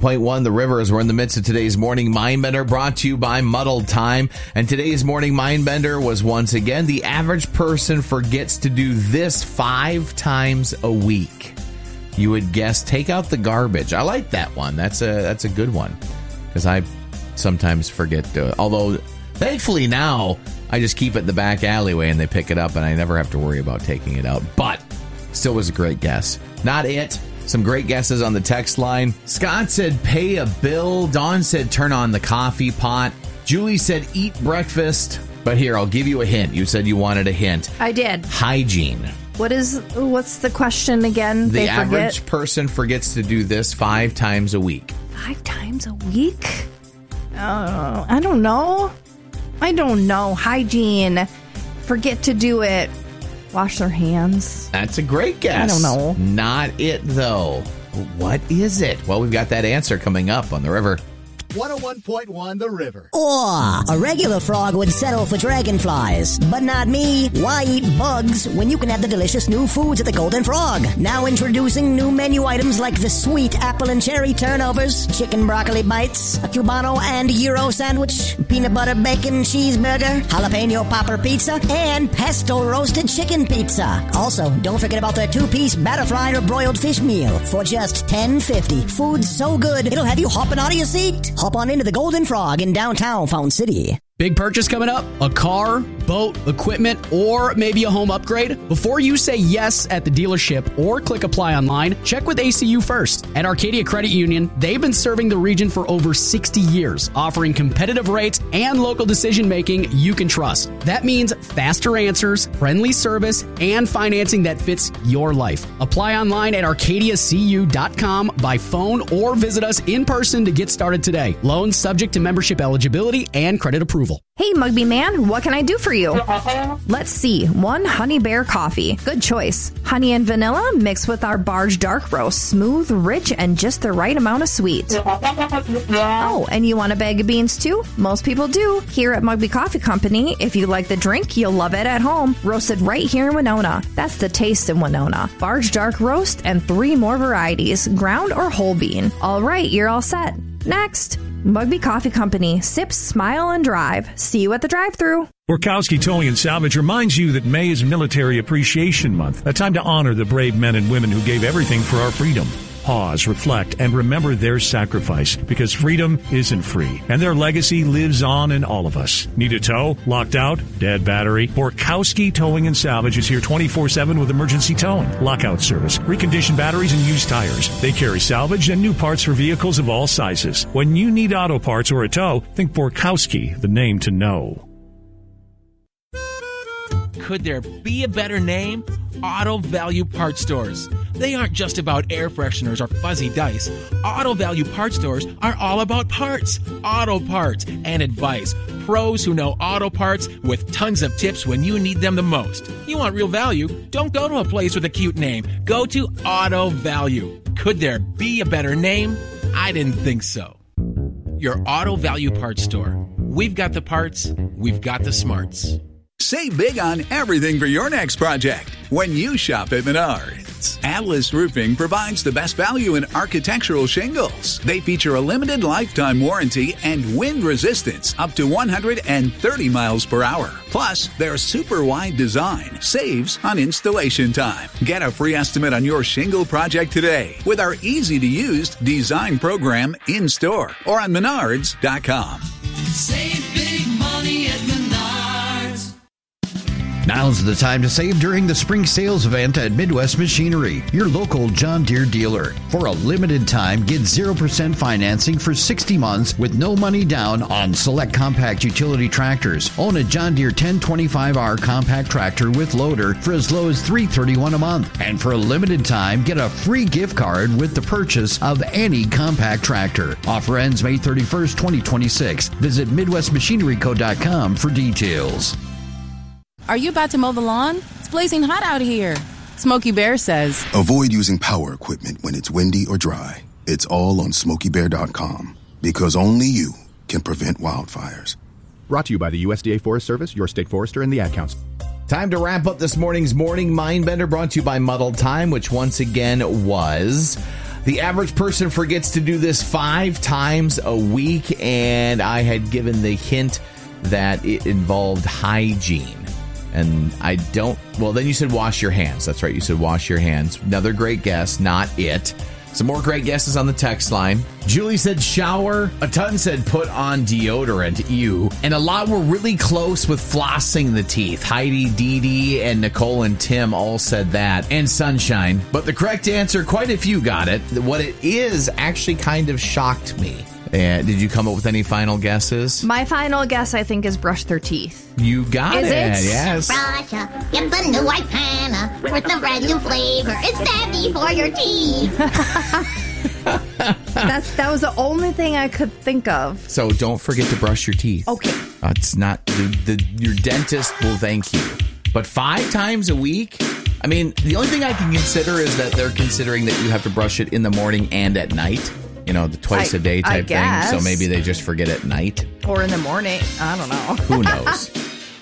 101.1 The River as we're in the midst of today's Morning Mindbender, brought to you by Muddled Time. And today's Morning Mindbender was once again, the average person forgets to do this 5 times a week. You would guess, take out the garbage. I like that one. That's a good one, because I sometimes forget to. Although, thankfully now, I just keep it in the back alleyway and they pick it up and I never have to worry about taking it out. But still was a great guess. Not it. Some great guesses on the text line. Scott said pay a bill. Dawn said turn on the coffee pot. Julie said eat breakfast. But here, I'll give you a hint. You said you wanted a hint. I did. Hygiene. What's the question again? The average person forgets to do this 5 times a week. 5 times a week? I don't know. Hygiene. Forget to do it. Wash their hands. That's a great guess. I don't know. Not it, though. What is it? Well, we've got that answer coming up on The River. 101.1 The River. A regular frog would settle for dragonflies. But not me. Why eat bugs when you can have the delicious new foods at the Golden Frog? Now introducing new menu items like the sweet apple and cherry turnovers, chicken broccoli bites, a Cubano and Euro sandwich, peanut butter bacon cheeseburger, jalapeno popper pizza, and pesto roasted chicken pizza. Also, don't forget about their 2-piece batter fried or broiled fish meal for just $10.50. Food's so good, it'll have you hopping out of your seat. Hop on into the Golden Frog in downtown Fountain City. Big purchase coming up? A car, boat, equipment, or maybe a home upgrade? Before you say yes at the dealership or click apply online, check with ACU first. At Arcadia Credit Union, they've been serving the region for over 60 years, offering competitive rates and local decision-making you can trust. That means faster answers, friendly service, and financing that fits your life. Apply online at arcadiacu.com by phone or visit us in person to get started today. Loans subject to membership eligibility and credit approval. Hey, Mugby Man, what can I do for you? Let's see. 1 Honey Bear coffee. Good choice. Honey and vanilla mixed with our Barge Dark Roast. Smooth, rich, and just the right amount of sweet. Oh, and you want a bag of beans too? Most people do. Here at Mugby Coffee Company, if you like the drink, you'll love it at home. Roasted right here in Winona. That's the taste in Winona. Barge Dark Roast and 3 more varieties, ground or whole bean. All right, you're all set. Next. Mugby Coffee Company. Sip, smile, and drive. See you at the drive-thru. Borkowski Towing and Salvage reminds you that May is Military Appreciation Month, a time to honor the brave men and women who gave everything for our freedom. Pause, reflect, and remember their sacrifice, because freedom isn't free, and their legacy lives on in all of us. Need a tow? Locked out? Dead battery? Borkowski Towing and Salvage is here 24/7 with emergency towing, lockout service, reconditioned batteries, and used tires. They carry salvage and new parts for vehicles of all sizes. When you need auto parts or a tow, think Borkowski, the name to know. Could there be a better name? Auto Value Parts Stores. They aren't just about air fresheners or fuzzy dice. Auto Value Parts Stores are all about parts, auto parts, and advice. Pros who know auto parts with tons of tips when you need them the most. You want real value? Don't go to a place with a cute name. Go to Auto Value. Could there be a better name? I didn't think so. Your Auto Value Parts Store. We've got the parts, we've got the smarts. Save big on everything for your next project when you shop at Menards. Atlas Roofing provides the best value in architectural shingles. They feature a limited lifetime warranty and wind resistance up to 130 miles per hour. Plus, their super wide design saves on installation time. Get a free estimate on your shingle project today with our easy-to-use design program in-store or on Menards.com. Save big money at Menards. Now's the time to save during the spring sales event at Midwest Machinery, your local John Deere dealer. For a limited time, get 0% financing for 60 months with no money down on select compact utility tractors. Own a John Deere 1025R compact tractor with loader for as low as $331 a month. And for a limited time, get a free gift card with the purchase of any compact tractor. Offer ends May 31st, 2026. Visit MidwestMachineryCo.com for details. Are you about to mow the lawn? It's blazing hot out here. Smokey Bear says, avoid using power equipment when it's windy or dry. It's all on SmokeyBear.com, because only you can prevent wildfires. Brought to you by the USDA Forest Service, your state forester, and the Ad Council. Time to wrap up this morning's Morning Mindbender, brought to you by Muddled Time, which once again was The average person forgets to do this 5 times a week, and I had given the hint that it involved hygiene. And I don't... Well, then you said wash your hands. That's right, you said wash your hands. Another great guess, not it. Some more great guesses on the text line. Julie said shower. A ton said put on deodorant. Ew. And a lot were really close with flossing the teeth. Heidi, Dee Dee, and Nicole and Tim all said that. And sunshine. But the correct answer, quite a few got it. What it is actually kind of shocked me. Did you come up with any final guesses? My final guess, I think, is brush their teeth. You got it. Yes. Brush up, get the new white panna with the brand new flavor. It's Daddy for your teeth. That was the only thing I could think of. So don't forget to brush your teeth. Okay. It's not your dentist will thank you. But 5 times a week? I mean, the only thing I can consider is that they're considering that you have to brush it in the morning and at night. You know, the twice a day type thing. So maybe they just forget at night. Or in the morning. I don't know. Who knows?